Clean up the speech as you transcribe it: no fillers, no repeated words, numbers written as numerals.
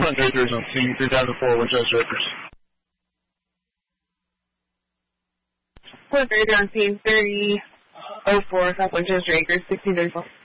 Front Acres on Team 3004 Winchester Acres. Front Acres on Team 3004 South Winchester Acres, 1634.